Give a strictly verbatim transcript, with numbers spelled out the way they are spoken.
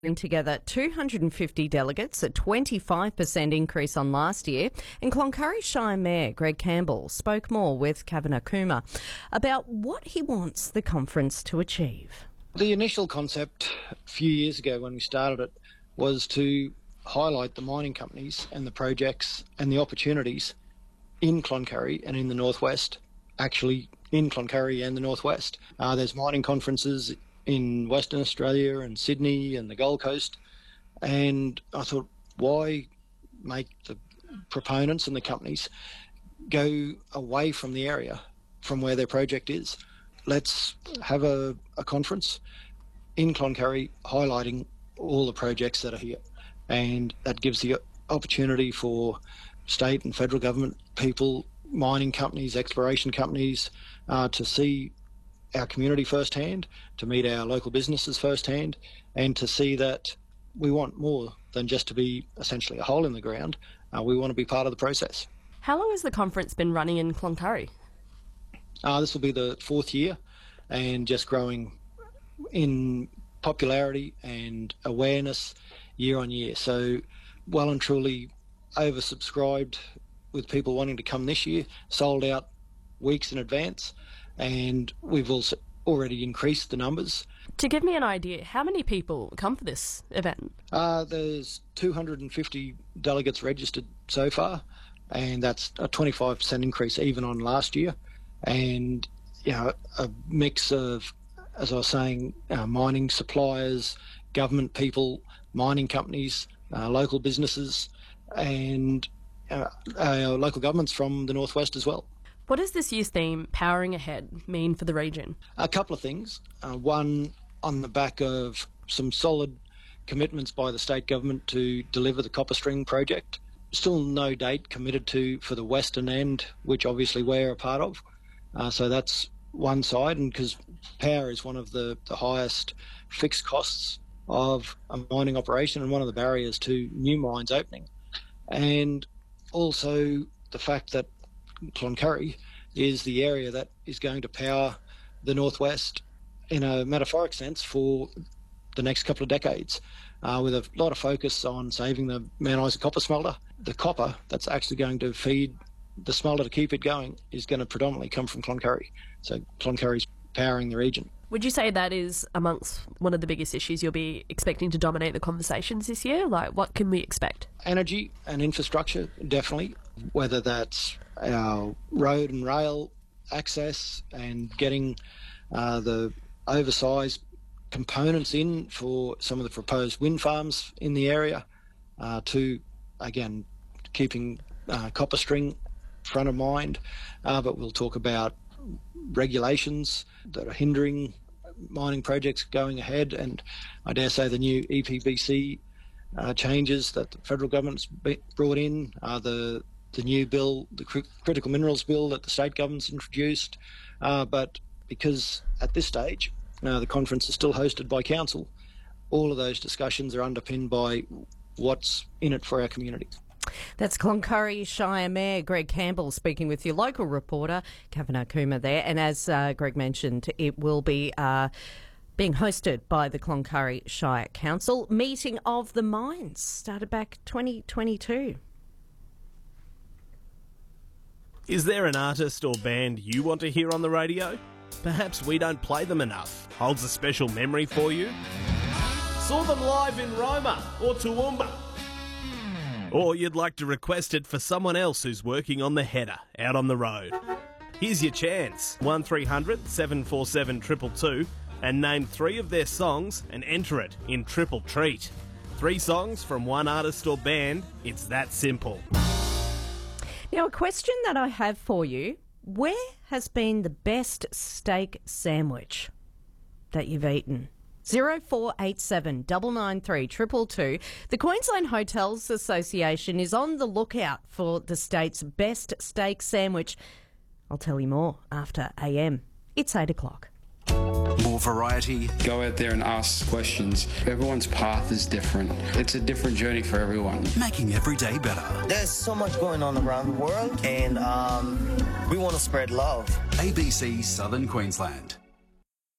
Together two hundred fifty delegates, a twenty-five percent increase on last year. And Cloncurry Shire Mayor Greg Campbell spoke more with Kavanagh Kuma about what he wants the conference to achieve. The initial concept a few years ago when we started it was to highlight the mining companies and the projects and the opportunities in Cloncurry and in the northwest, actually in Cloncurry and the northwest. Uh, there's mining conferences in Western Australia and Sydney and the Gold Coast, and I thought, why make the proponents and the companies go away from the area from where their project is? Let's have a, a conference in Cloncurry highlighting all the projects that are here, and that gives the opportunity for state and federal government people, mining companies, exploration companies, uh, to see our community firsthand, to meet our local businesses firsthand, and to see that we want more than just to be essentially a hole in the ground. Uh, we want to be part of the process. How long has the conference been running in Cloncurry? Uh, this will be the fourth year, and just growing in popularity and awareness year on year. So well and truly oversubscribed, with people wanting to come this year, sold out weeks in advance. And we've also already increased the numbers. To give me an idea, how many people come for this event? Uh, there's two hundred fifty delegates registered so far, and that's a twenty-five percent increase even on last year. And, you know, a mix of, as I was saying, uh, mining suppliers, government people, mining companies, uh, local businesses, and uh, uh, local governments from the northwest as well. What does this year's theme, Powering Ahead, mean for the region? A couple of things. Uh, one, on the back of some solid commitments by the state government to deliver the Copper String project. Still no date committed to for the western end, which obviously we're a part of. Uh, so that's one side, and because power is one of the, the highest fixed costs of a mining operation and one of the barriers to new mines opening. And also the fact that Cloncurry is the area that is going to power the northwest in a metaphoric sense for the next couple of decades, uh, with a lot of focus on saving the Mount Isa copper smelter. The copper that's actually going to feed the smelter to keep it going is going to predominantly come from Cloncurry. So Cloncurry's powering the region. Would you say that is amongst one of the biggest issues you'll be expecting to dominate the conversations this year? Like, what can we expect? Energy and infrastructure, definitely, whether that's our road and rail access and getting uh, the oversized components in for some of the proposed wind farms in the area, uh, to, again, keeping uh, Copper String front of mind, uh, but we'll talk about regulations that are hindering mining projects going ahead, and I dare say the new E P B C uh, changes that the federal government's brought in, uh, the the new bill, the cr- critical minerals bill that the state government's introduced, uh, but because at this stage uh, the conference is still hosted by council, all of those discussions are underpinned by what's in it for our community. That's Cloncurry Shire Mayor Greg Campbell speaking with your local reporter, Kavanagh Kuma there. And as uh, Greg mentioned, it will be uh, being hosted by the Cloncurry Shire Council. Meeting of the Minds started back twenty twenty-two. Is there an artist or band you want to hear on the radio? Perhaps we don't play them enough. Holds a special memory for you? Saw them live in Roma or Toowoomba? Or you'd like to request it for someone else who's working on the header out on the road? Here's your chance. one three hundred seven four seven two two two and name three of their songs and enter it in Triple Treat. Three songs from one artist or band. It's that simple. Now, a question that I have for you. Where has been the best steak sandwich that you've eaten? zero four eight seven nine nine three two two two. The Queensland Hotels Association is on the lookout for the state's best steak sandwich. I'll tell you more after A M. It's eight o'clock. More variety. Go out there and ask questions. Everyone's path is different. It's a different journey for everyone. Making every day better. There's so much going on around the world, and um, we want to spread love. A B C Southern Queensland.